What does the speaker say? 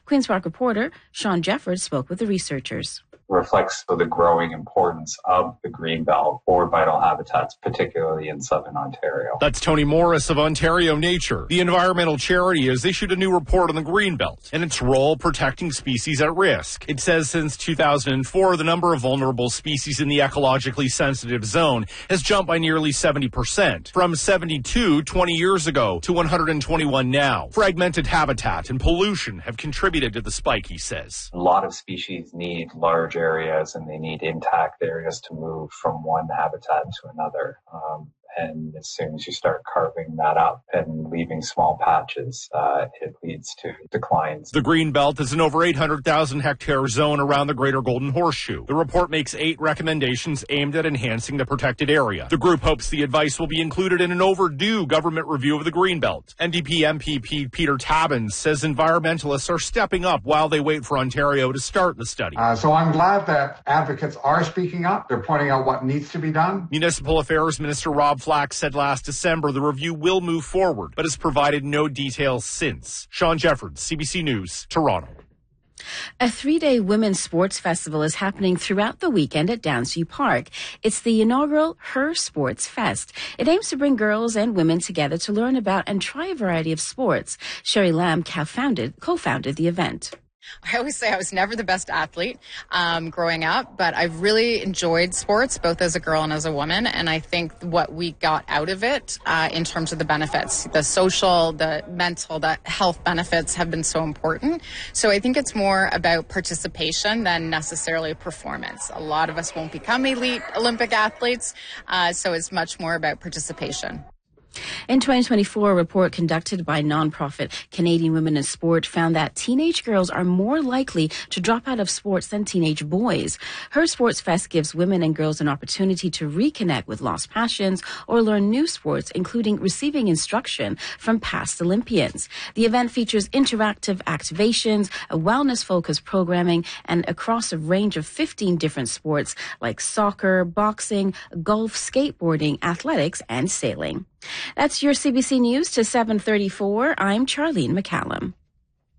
Queen's Park reporter Sean Jeffords spoke with the researchers. Reflects the growing importance of the greenbelt for vital habitats, particularly in southern Ontario. That's Tony Morris of Ontario Nature. The environmental charity has issued a new report on the greenbelt and its role protecting species at risk. It says since 2004, the number of vulnerable species in the ecologically sensitive zone has jumped by nearly 70%, from 72 20 years ago to 121 now. Fragmented habitat and pollution have contributed to the spike, he says. A lot of species need large areas and they need intact areas to move from one habitat to another. And as soon as you start carving that up and leaving small patches, it leads to declines. The Greenbelt is an over 800,000 hectare zone around the Greater Golden Horseshoe. The report makes 8 recommendations aimed at enhancing the protected area. The group hopes the advice will be included in an overdue government review of the Greenbelt. NDP MPP Peter Tabbins says environmentalists are stepping up while they wait for Ontario to start the study. So I'm glad that advocates are speaking up. They're pointing out what needs to be done. Municipal Affairs Minister Rob Flack said last December the review will move forward, but has provided no details since. Sean Jeffords, CBC News, Toronto. A 3-day women's sports festival is happening throughout the weekend at Downsview Park. It's the inaugural Her Sports Fest. It aims to bring girls and women together to learn about and try a variety of sports. Sherry Lamb co-founded the event. I always say I was never the best athlete growing up, but I've really enjoyed sports, both as a girl and as a woman. And I think what we got out of it in terms of the benefits, the social, the mental, the health benefits have been so important. So I think it's more about participation than necessarily performance. A lot of us won't become elite Olympic athletes, so it's much more about participation. In 2024, a report conducted by nonprofit Canadian Women in Sport found that teenage girls are more likely to drop out of sports than teenage boys. Her Sports Fest gives women and girls an opportunity to reconnect with lost passions or learn new sports, including receiving instruction from past Olympians. The event features interactive activations, a wellness-focused programming, and across a range of 15 different sports like soccer, boxing, golf, skateboarding, athletics, and sailing. That's your CBC News to 7:34. I'm Charlene McCallum.